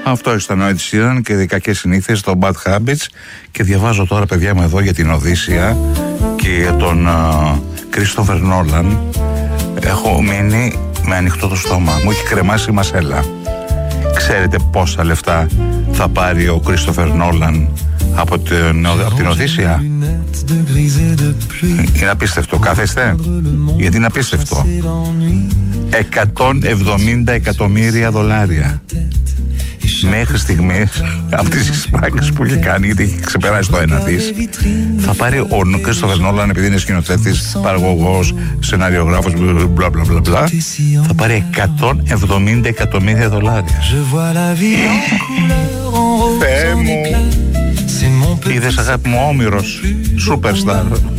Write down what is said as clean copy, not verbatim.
Αυτό ήταν ο Ed Sheeran και οι κακές συνήθειες, το Bad Habits. Και διαβάζω τώρα, παιδιά μου, εδώ για την Οδύσσεια και τον Christopher Nolan. Έχω μείνει με ανοιχτό το στόμα. Μου έχει κρεμάσει η μασέλα. Ξέρετε πόσα λεφτά θα πάρει ο Christopher Nolan από την Οδύσσεια? Είναι απίστευτο. Κάθεστε, γιατί είναι απίστευτο. 170 εκατομμύρια δολάρια μέχρι στιγμής από τις εισπράξεις που έχει κάνει, γιατί έχει ξεπεράσει το 1 δις. Θα πάρει ο Christopher Nolan, επειδή είναι σκηνοθέτης, παραγωγός, σεναριογράφος, μπλα μπλα μπλα μπλα, θα πάρει 170 εκατομμύρια δολάρια. Θεέ μου. Είδες, αγάπη μου, Όμηρος, superstar.